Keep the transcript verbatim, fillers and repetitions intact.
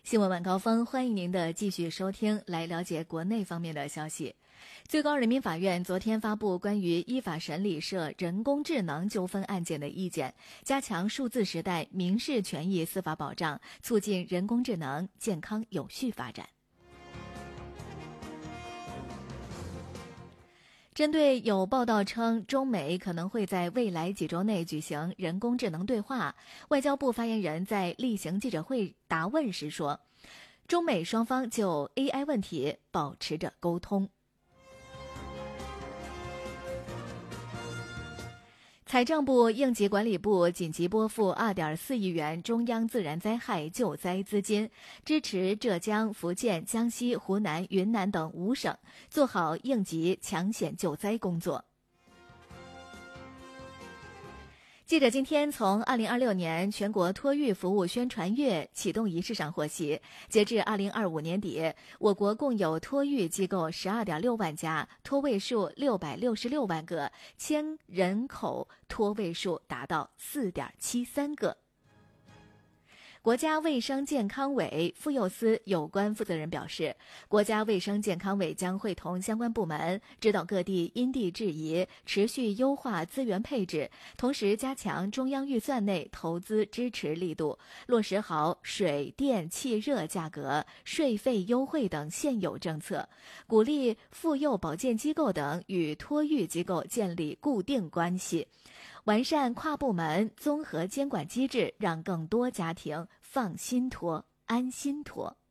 新闻晚高峰，欢迎您的继续收听，来了解国内方面的消息。最高人民法院昨天发布关于依法审理涉人工智能纠纷案件的意见，加强数字时代民事权益司法保障，促进人工智能健康有序发展。针对有报道称中美可能会在未来几周内举行人工智能对话，外交部发言人在例行记者会答问时说，中美双方就 A I 问题保持着沟通。财政部、应急管理部紧急拨付 二点四亿元中央自然灾害救灾资金，支持浙江、福建、江西、湖南、云南等五省做好应急抢险救灾工作。记者今天从二零二六年全国托育服务宣传月启动仪式上获悉，截至二零二五年底，我国共有托育机构 十二点六万家，托位数六百六十六万个，千人口托位数达到 四点七三个。国家卫生健康委妇幼司有关负责人表示，国家卫生健康委将会同相关部门指导各地因地制宜，持续优化资源配置，同时加强中央预算内投资支持力度，落实好水电气热价格、税费优惠等现有政策，鼓励妇幼保健机构等与托育机构建立固定关系，完善跨部门综合监管机制，让更多家庭放心托、安心托。